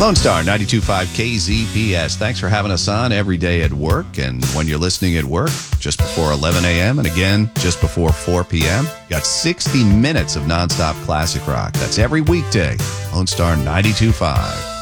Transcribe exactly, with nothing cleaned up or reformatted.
Lone Star ninety-two point five K Z P S. Thanks for having us on every day at work, and when you're listening at work, just before eleven a.m. and again just before four p.m. Got sixty minutes of nonstop classic rock. That's every weekday. Lone Star ninety-two point five.